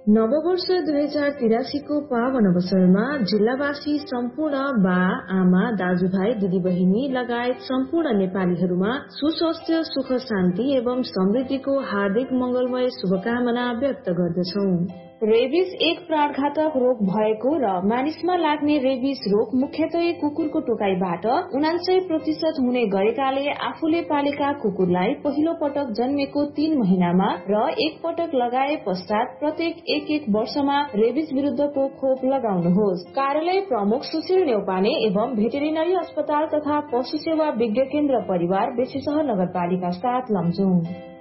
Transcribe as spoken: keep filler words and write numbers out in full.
नववर्ष दुई हजार तिरासी को पावन अवसरमा जिल्लावासी सम्पूर्ण बा आमा दाजुभाइ दिदीबहिनी लगायत सम्पूर्ण नेपालीहरूमा सुस्वास्थ्य सुख शान्ति एवं समृद्धिको हार्दिक मंगलमय शुभकामना व्यक्त गर्दछौ। रेबिस एक प्राणघातक रोग भएको र मानिसमा लाग्ने रेबिस रोग मुख्यतः कुकुरको टोकाईबाट उनान्सय प्रतिशत हुने गरेकाले आफूले पालेका कुकुरलाई पहिलो पटक जन्मेको तीन महिनामा र एक पटक लगाए पश्चात प्रत्येक एक एक वर्षमा रेबिस विरुद्धको खोप लगाउनुहोस्। कार्यालय प्रमुख सुशील नेउपाने एवं भेटेरिनरी अस्पताल तथा पशु सेवा विज्ञ केन्द्र परिवार बेसीसह नगरपालिका सात लमजुङ।